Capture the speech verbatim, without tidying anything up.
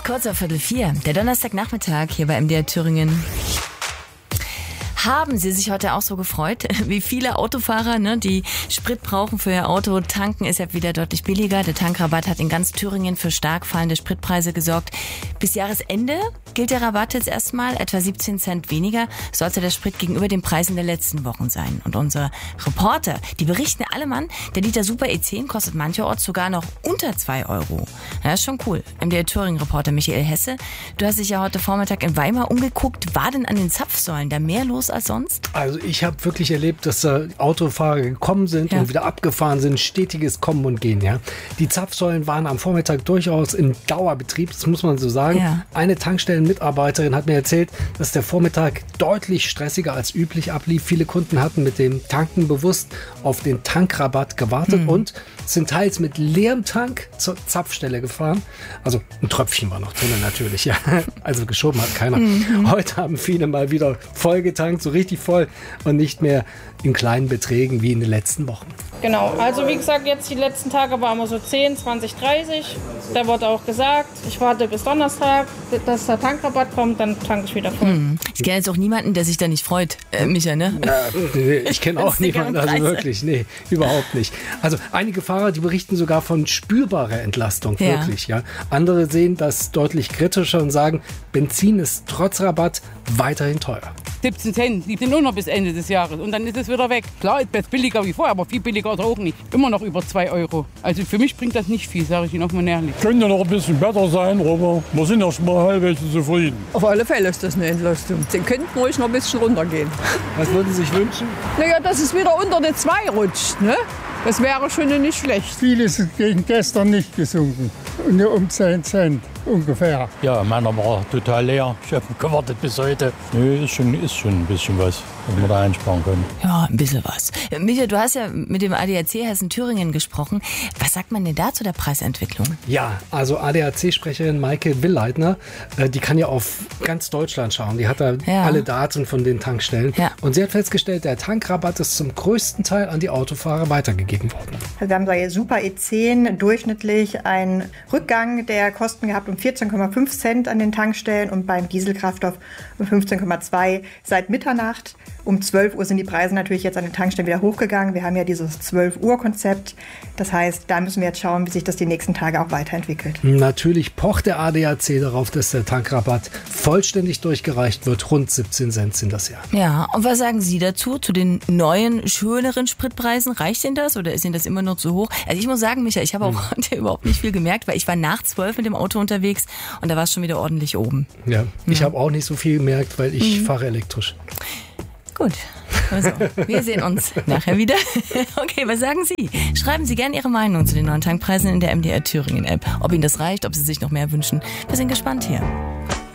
Kurz auf Viertel vier, der Donnerstagnachmittag hier bei M D R Thüringen. Haben Sie sich heute auch so gefreut, wie viele Autofahrer, ne, die Sprit brauchen für ihr Auto? Tanken ist ja wieder deutlich billiger. Der Tankrabatt hat in ganz Thüringen für stark fallende Spritpreise gesorgt. Bis Jahresende gilt der Rabatt jetzt erstmal. Etwa siebzehn Cent weniger sollte der Sprit gegenüber den Preisen der letzten Wochen sein. Und unsere Reporter, die berichten alle Mann, der Liter Super E zehn kostet mancherorts sogar noch unter zwei Euro. Ja, ist schon cool. M D R Thüringen-Reporter Michael Hesse, du hast dich ja heute Vormittag in Weimar umgeguckt. War denn an den Zapfsäulen da mehr los als sonst? Also ich habe wirklich erlebt, dass da Autofahrer gekommen sind ja. und wieder abgefahren sind. Stetiges Kommen und Gehen. Ja. Die Zapfsäulen waren am Vormittag durchaus im Dauerbetrieb, das muss man so sagen. Ja. Eine Tankstellenmitarbeiterin hat mir erzählt, dass der Vormittag deutlich stressiger als üblich ablief. Viele Kunden hatten mit dem Tanken bewusst auf den Tankrabatt gewartet mhm. und sind teils mit leerem Tank zur Zapfstelle gefahren. Also ein Tröpfchen war noch drin natürlich. Ja. Also geschoben hat keiner. Mhm. Heute haben viele mal wieder voll getankt, so richtig voll und nicht mehr in kleinen Beträgen wie in den letzten Wochen. Genau, also wie gesagt, jetzt die letzten Tage waren wir so zehn, zwanzig, dreißig. Da wurde auch gesagt, ich warte bis Donnerstag, dass der Tankrabatt kommt, dann tanke ich wieder voll. Hm. Ich kenne jetzt auch niemanden, der sich da nicht freut, äh, Micha, ne? Ja, nee, ich kenne auch niemanden, also wirklich, nee, überhaupt nicht. Also einige Fahrer, die berichten sogar von spürbarer Entlastung, wirklich, ja. ja. Andere sehen das deutlich kritischer und sagen, Benzin ist trotz Rabatt weiterhin teuer. siebzehn Cent, die sind nur noch bis Ende des Jahres und dann ist es wieder weg. Klar, ist billiger wie vorher, aber viel billiger ist auch nicht. Immer noch über zwei Euro. Also für mich bringt das nicht viel, sage ich Ihnen auch mal ehrlich. Könnte noch ein bisschen besser sein, aber wir sind ja schon mal halbwegs zufrieden. Auf alle Fälle ist das eine Entlastung. Sie könnten ruhig noch ein bisschen runtergehen. Was würden Sie sich wünschen? Naja, dass es wieder unter die zwei rutscht, ne? Das wäre schon nicht schlecht. Vieles ist gegen gestern nicht gesunken. Nur um zehn Cent ungefähr. Ja, meiner war total leer. Ich habe gewartet bis heute. Nö, ist schon, ist schon ein bisschen was, was wir da einsparen können. Ja, ein bisschen was. Micha, du hast ja mit dem A D A C Hessen Thüringen gesprochen. Was sagt man denn da zu der Preisentwicklung? Ja, also A D A C-Sprecherin Maike Willleitner, die kann ja auf ganz Deutschland schauen. Die hat da ja. alle Daten von den Tankstellen. Ja. Und sie hat festgestellt, der Tankrabatt ist zum größten Teil an die Autofahrer weitergegeben worden. Wir haben bei Super E zehn durchschnittlich einen Rückgang der Kosten gehabt um vierzehn Komma fünf Cent an den Tankstellen und beim Dieselkraftstoff um fünfzehn Komma zwei seit Mitternacht. Um zwölf Uhr sind die Preise natürlich jetzt an den Tankstellen wieder hochgegangen. Wir haben ja dieses zwölf Uhr Konzept. Das heißt, da müssen wir jetzt schauen, wie sich das die nächsten Tage auch weiterentwickelt. Natürlich pocht der A D A C darauf, dass der Tankrabatt vollständig durchgereicht wird. Rund siebzehn Cent sind das ja. Ja, und was sagen Sie dazu, zu den neuen, schöneren Spritpreisen? Reicht Ihnen das oder ist Ihnen das immer noch zu hoch? Also ich muss sagen, Micha, ich habe auch heute überhaupt nicht viel gemerkt, weil ich war nach zwölf mit dem Auto unterwegs und da war es schon wieder ordentlich oben. Ja, ich ja. habe auch nicht so viel gemerkt, weil ich mhm. fahre elektrisch. Gut, also wir sehen uns nachher wieder. Okay, was sagen Sie? Schreiben Sie gerne Ihre Meinung zu den neuen Tankpreisen in der M D R Thüringen App. Ob Ihnen das reicht, ob Sie sich noch mehr wünschen. Wir sind gespannt hier.